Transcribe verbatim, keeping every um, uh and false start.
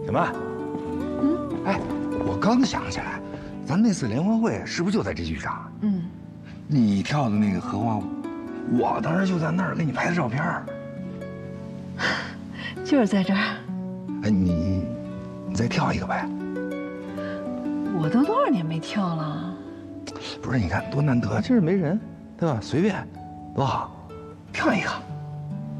小曼，嗯，哎，我刚想起来，咱那次联欢会是不是就在这剧场？ 嗯， 你跳的那个荷花舞，我当时就在那儿给你拍的照片。 就是在这儿。 哎，你你再跳一个呗。 我都多少年没跳了？ 不是，你看多难得，今儿没人，对吧？随便，多好，跳一个。